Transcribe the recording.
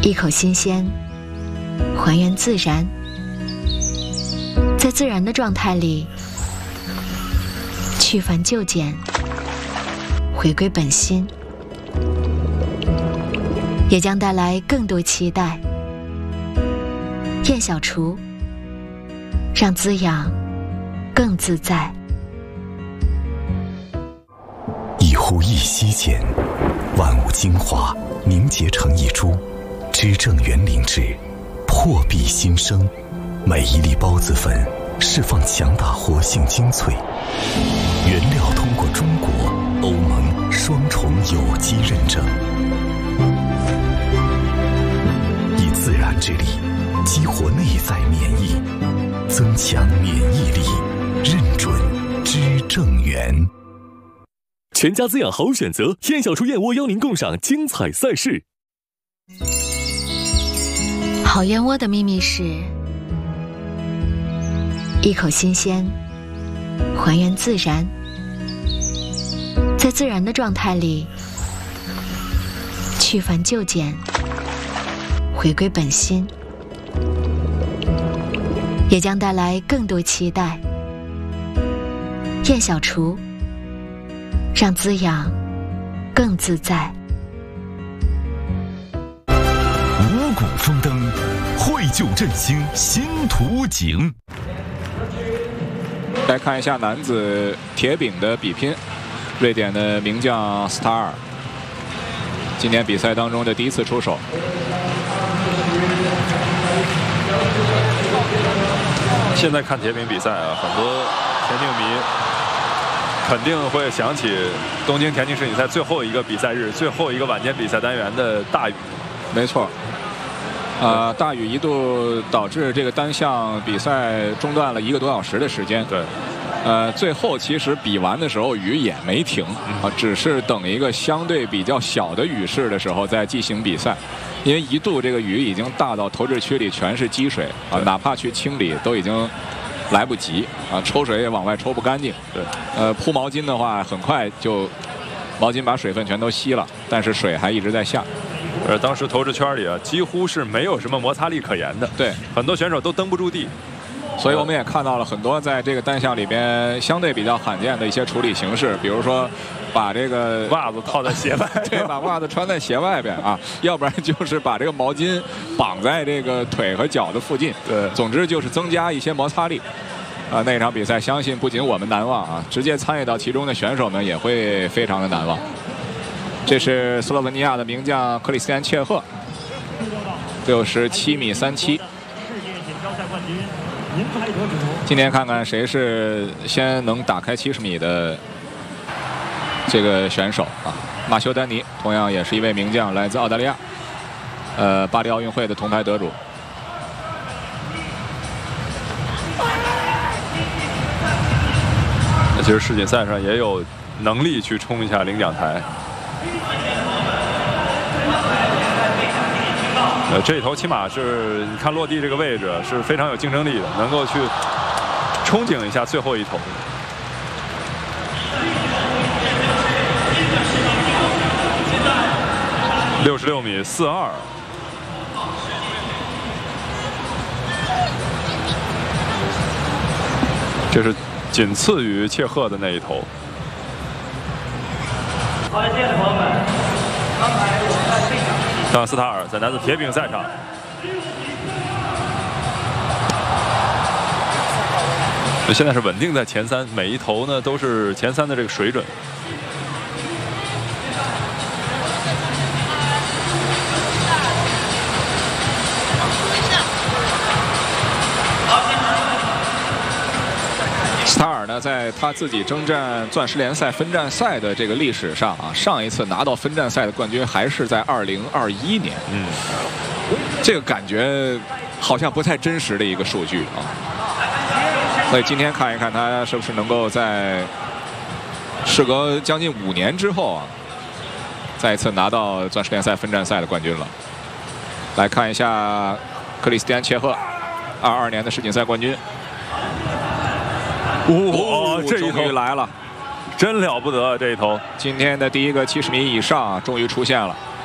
一口新鲜，还原自然，在自然的状态里去繁就简，回归本心，也将带来更多期待。燕小厨，让滋养更自在。 一呼一吸间，万物精华凝结成一株，知正园灵芝，破壁新生。每一粒孢子粉释放强大活性精粹，原料通过中国、欧盟双重有机认证，以自然之力激活内在免疫，增强免疫力，认准知正园。 全家滋养好选择，燕小厨燕窝邀您共赏精彩赛事。 好燕窝的秘密是一口新鲜，还原自然，在自然的状态里去繁就简，回归本心，也将带来更多期待。燕小厨，让滋养更自在。 五谷丰登，绘就振兴新图景。 来看一下男子铁饼的比拼，瑞典的名将斯塔尔，今年比赛当中的第一次出手。 现在看铁饼比赛啊，很多田径迷肯定会想起东京田径世锦赛最后一个比赛日、最后一个晚间比赛单元的大雨。 没错。大雨一度导致这个单项比赛中断了1个多小时的时间。 对。 最后其实比完的时候雨也没停啊，只是等一个相对比较小的雨势的时候再进行比赛，因为一度这个雨已经大到投掷区里全是积水啊，哪怕去清理都已经来不及啊，抽水也往外抽不干净。对。铺毛巾的话，很快就毛巾把水分全都吸了，但是水还一直在下。 当时投掷圈里啊，几乎是没有什么摩擦力可言的。 对， 很多选手都蹬不住地。 所以我们也看到了很多在这个单项里边相对比较罕见的一些处理形式，比如说把这个袜子套在鞋外， 对，把袜子穿在鞋外边啊，要不然就是把这个毛巾绑在这个腿和脚的附近。 对， 总之就是增加一些摩擦力。那场比赛相信不仅我们难忘啊，直接参与到其中的选手们也会非常的难忘。这是斯洛文尼亚的名将克里斯蒂安·切赫，67.37米。今天看看谁是先能打开70米的这个选手啊？马修·丹尼同样也是一位名将，来自澳大利亚，巴黎奥运会的铜牌得主。 其实世锦赛上也有能力去冲一下领奖台。这一头起码是你看落地这个位置是非常有竞争力的，能够去憧憬一下最后一头。66.42米。这是仅次于切赫的那一头。好，亲爱的朋友们，刚才我们在这场。斯塔尔在男子铁饼赛场，现在是稳定在前3，每一头呢都是前3的这个水准。 斯塔尔呢，在他自己征战钻石联赛分站赛的这个历史上啊，上一次拿到分站赛的冠军还是在2021年。这个感觉好像不太真实的一个数据啊。所以今天看一看他是不是能够在时隔将近5年之后啊，再一次拿到钻石联赛分站赛的冠军了。来看一下克里斯蒂安·切赫，22年的世锦赛冠军。这一头来了， 真了不得！这一头， 今天的第一个70米以上终于出现了。